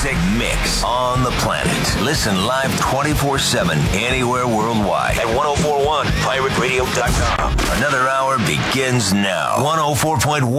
music mix on the planet. Listen live 24/7 anywhere worldwide at 1041pirateradio.com. Another hour begins now. 104.1